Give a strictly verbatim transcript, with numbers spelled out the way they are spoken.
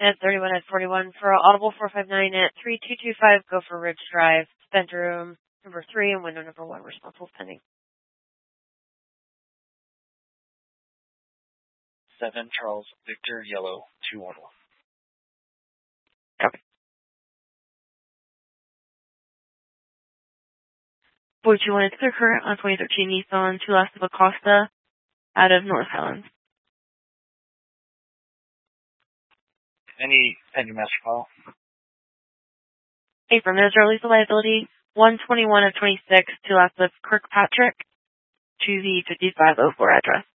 at thirty-one at forty-one for Audible four five nine at three two two five, go for Ridge Drive, bedroom number three and window number one, responsible pending. seven Charles Victor Yellow two one one. Okay. Boy two one, it's clear current on twenty thirteen Nissan Tulastiva Costa out of North Highlands. Any pending master file? April, there's release of liability one twenty-one of twenty-six Tulastiva Kirkpatrick to the fifty-five oh four address.